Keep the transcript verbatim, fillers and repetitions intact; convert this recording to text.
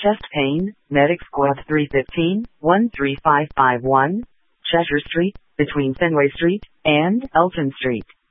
Chest pain, Medic Squad three fifteen, one three five five one, Cheshire Street, between Fenway Street and Elton Street.